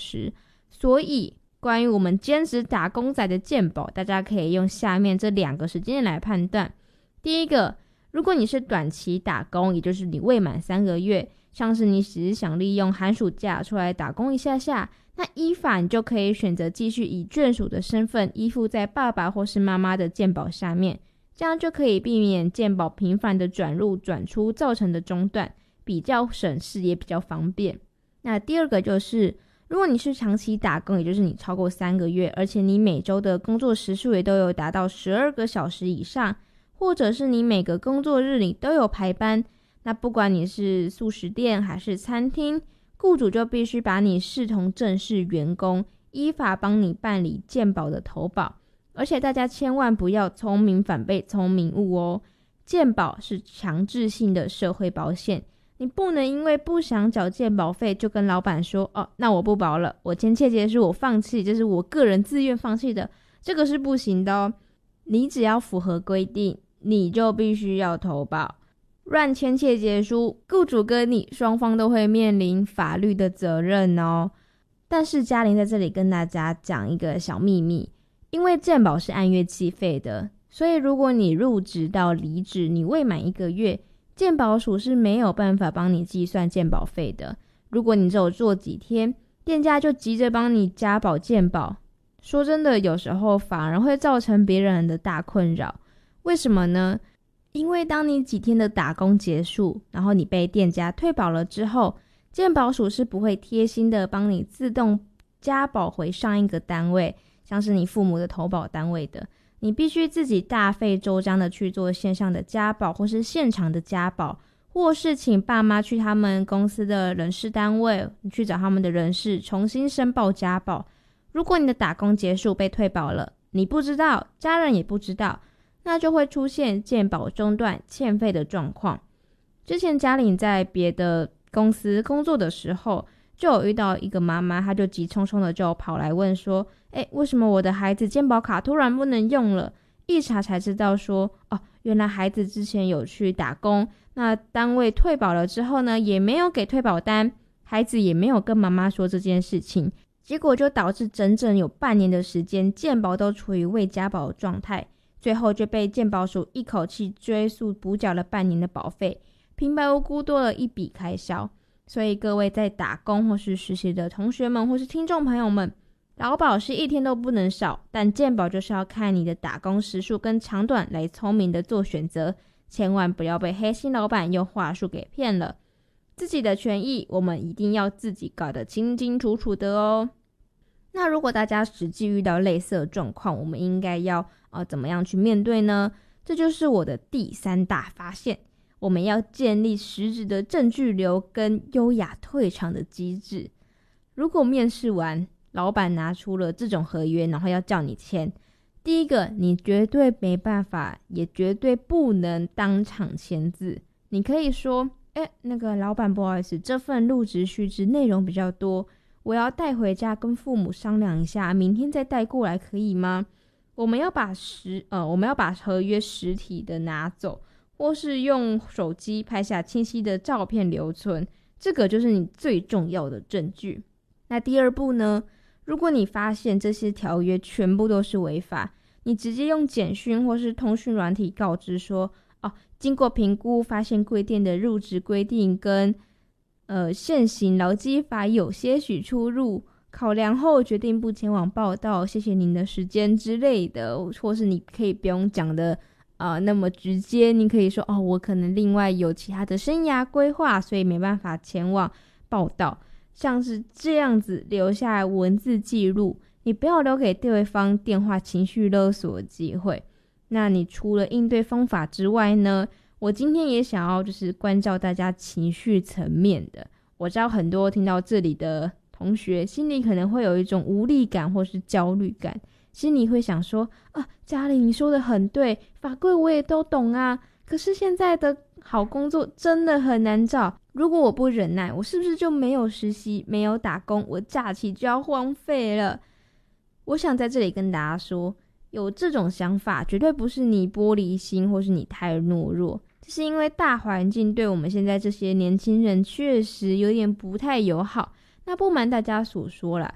时。所以关于我们兼职打工仔的健保，大家可以用下面这2个时间点来判断。第一个，如果你是短期打工，也就是你未满3个月，像是你只是想利用寒暑假出来打工一下下，那依法你就可以选择继续以眷属的身份依附在爸爸或是妈妈的健保下面，这样就可以避免健保频繁的转入转出造成的中断，比较省事也比较方便。那第二个就是，如果你是长期打工，也就是你超过3个月，而且你每周的工作时数也都有达到12个小时以上，或者是你每个工作日里都有排班，那不管你是素食店还是餐厅，雇主就必须把你视同正式员工，依法帮你办理健保的投保。而且大家千万不要聪明反被聪明误哦，健保是强制性的社会保险，你不能因为不想缴健保费就跟老板说，那我不保了，我签切结书我放弃，这是我个人自愿放弃的，这个是不行的哦。你只要符合规定，你就必须要投保，乱签切结书，雇主跟你双方都会面临法律的责任哦。但是嘉玲在这里跟大家讲一个小秘密，因为健保是按月计费的，所以如果你入职到离职，你未满1个月，健保署是没有办法帮你计算健保费的。如果你只有做几天，店家就急着帮你加保健保，说真的，有时候反而会造成别人的大困扰。为什么呢？因为当你几天的打工结束，然后你被店家退保了之后，健保署是不会贴心的帮你自动加保回上一个单位，像是你父母的投保单位的，你必须自己大费周章的去做线上的加保，或是现场的加保，或是请爸妈去他们公司的人事单位去找他们的人事重新申报加保。如果你的打工结束被退保了，你不知道，家人也不知道，那就会出现健保中断欠费的状况。之前嘉玲在别的公司工作的时候，就有遇到一个妈妈，她就急匆匆的就跑来问说，为什么我的孩子健保卡突然不能用了？一查才知道说，原来孩子之前有去打工，那单位退保了之后呢，也没有给退保单，孩子也没有跟妈妈说这件事情，结果就导致整整有半年的时间，健保都处于未加保的状态，最后就被健保署一口气追诉补缴了半年的保费，平白无故多了一笔开销。所以各位在打工或是实习的同学们或是听众朋友们，劳保是1天都不能少，但健保就是要看你的打工时数跟长短来聪明的做选择，千万不要被黑心老板用话术给骗了。自己的权益我们一定要自己搞得清清楚楚的哦。那如果大家实际遇到类似的状况，我们应该要怎么样去面对呢？这就是我的第3大发现，我们要建立实质的证据流跟优雅退场的机制。如果面试完老板拿出了这种合约，然后要叫你签，第一个，你绝对没办法，也绝对不能当场签字。你可以说，那个老板不好意思，这份入职须知内容比较多，我要带回家跟父母商量一下，明天再带过来可以吗？我们要把合约实体的拿走，或是用手机拍下清晰的照片留存，这个就是你最重要的证据。那第2步呢，如果你发现这些条约全部都是违法，你直接用简讯或是通讯软体告知说，经过评估发现贵店的入职规定跟现行劳基法有些许出入，考量后决定不前往报到，谢谢您的时间之类的。或是你可以不用讲的那么直接，你可以说我可能另外有其他的生涯规划，所以没办法前往报到，像是这样子留下文字记录，你不要留给对方电话情绪勒索的机会。那你除了应对方法之外呢，我今天也想要就是关照大家情绪层面的。我知道很多听到这里的同学心里可能会有一种无力感或是焦虑感，心里会想说嘉玲你说的很对，法规我也都懂啊，可是现在的好工作真的很难找，如果我不忍耐，我是不是就没有实习，没有打工，我假期就要荒废了？我想在这里跟大家说，有这种想法绝对不是你玻璃心或是你太懦弱，这是因为大环境对我们现在这些年轻人确实有点不太友好。那不瞒大家所说啦，